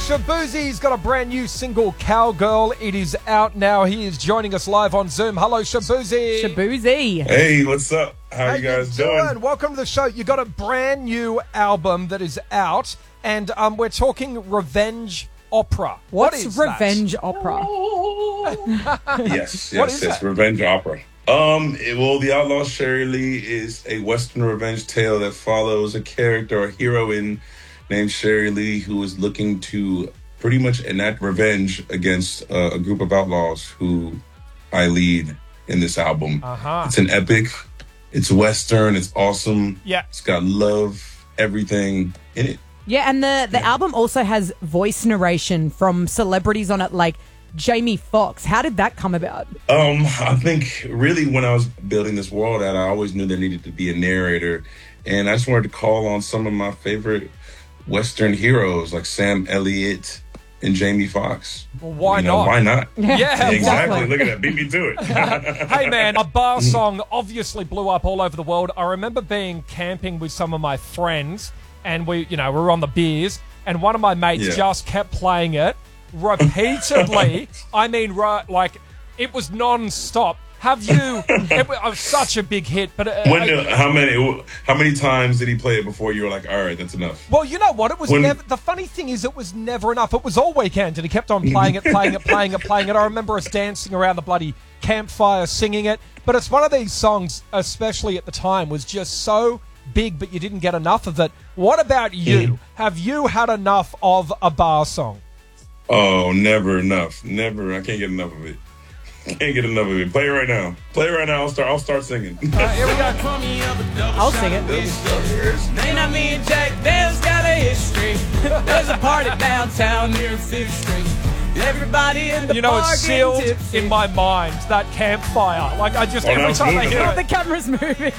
Shaboozey's got a brand new single, Cowgirl. It is out now. He is joining us live on Zoom. Hello, Shaboozey. Shaboozey. Hey, what's up? How you guys doing? Welcome to the show. You got a brand new album that is out, and we're talking revenge opera. What's revenge opera? Yes, revenge opera. The Outlaw Sherry Lee is a Western revenge tale that follows a character, a heroine named Sherry Lee, who is looking to pretty much enact revenge against a group of outlaws who I lead in this album. It's an epic. It's Western. It's awesome. Yeah. It's got love, everything in it. Yeah, and the album also has voice narration from celebrities on it, like Jamie Foxx. How did that come about? I think really when I was building this world out, I always knew there needed to be a narrator. And I just wanted to call on some of my favorite Western heroes like Sam Elliott and Jamie Foxx. Well, why not? Why not? Yeah, exactly. Look at that. Beat me to it. Hey, man, a bar song obviously blew up all over the world. I remember being camping with some of my friends, and we were on the beers, and one of my mates just kept playing it repeatedly. I mean, like, it was non-stop. Have you? It was such a big hit, but how many times did he play it before you were like, all right, that's enough? Well, you know what? It was never. The funny thing is, it was never enough. It was all weekend, and he kept on playing it. I remember us dancing around the bloody campfire, singing it. But it's one of these songs, especially at the time, was just so big, but you didn't get enough of it. What about you? Have you had enough of a bar song? Oh, never enough. Never. I can't get enough of it. Can't get enough of it. Play it right now. I'll start singing. Here we go. I'll sing it. Ain't me and Jack Dale's got a history. There's a party downtown near 5th Street. Everybody in the it's sealed in my mind, that campfire. Like, every time I hear it. The camera's moving.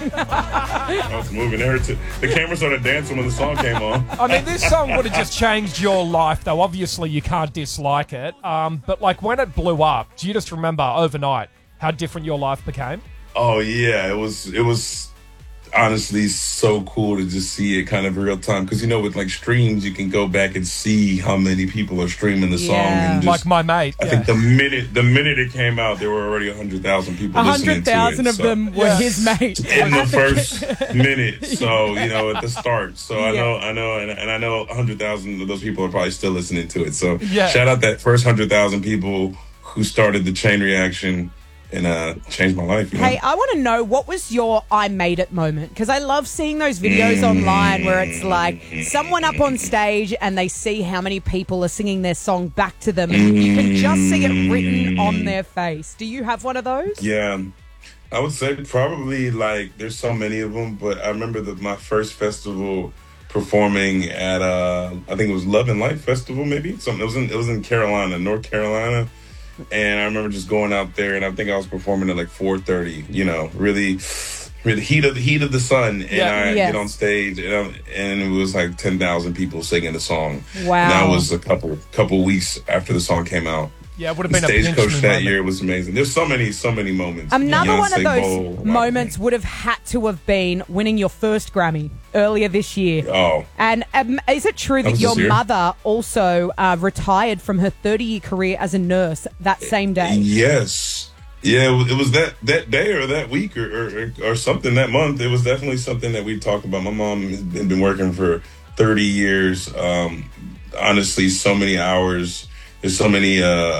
It's moving. The camera started dancing when the song came on. I mean, this song would have just changed your life, though. Obviously, you can't dislike it. But, like, when it blew up, do you just remember overnight how different your life became? Oh, yeah. It was honestly so cool to just see it kind of real time. Because, with, like, streams, you can go back and see how many people are streaming the song. And like my mate. I think the minute it came out, there were already 100,000 people listening to it. 100,000 of them were his mate. In the first minute. So, at the start. So I know, and I know 100,000 of those people are probably still listening to it. So shout out that first 100,000 people who started the chain reaction and changed my life. Hey, I want to know, what was your I made it moment? Because I love seeing those videos online where it's like someone up on stage and they see how many people are singing their song back to them, and you can just see it written on their face. Do you have one of those? Yeah, I would say probably, like, there's so many of them, but I remember my first festival performing at I think it was Love and Light Festival, maybe something. It was in Carolina, North Carolina. And I remember just going out there, and I think I was performing at like 4:30. Really heat of the sun, and I get on stage, and it was like 10,000 people singing the song. Wow! And that was a couple weeks after the song came out. Yeah, it would have been a stagecoach that moment. year was amazing. There's so many moments. Another one of those moments would have had to have been winning your first Grammy earlier this year. Oh. And is it true that your mother also retired from her 30-year career as a nurse that same day? Yes. Yeah, it was that day or that week or something that month. It was definitely something that we talked about. My mom has been working for 30 years. Honestly, so many hours. There's so many,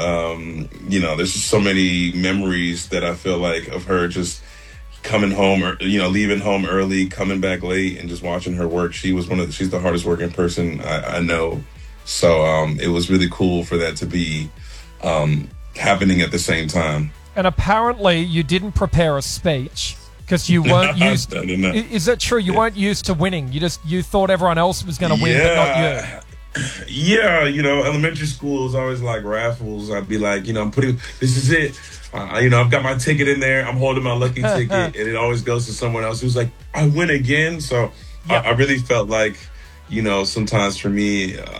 there's just so many memories that I feel like of her just coming home or, leaving home early, coming back late, and just watching her work. She's the hardest working person I know. So it was really cool for that to be happening at the same time. And apparently you didn't prepare a speech because you weren't used to, is it true? You weren't used to winning. You thought everyone else was going to win, but not you. Yeah, elementary school is always like raffles. I'd be like, this is it. I've got my ticket in there. I'm holding my lucky ticket, and it always goes to someone else who's like, I win again. So I really felt like, sometimes for me,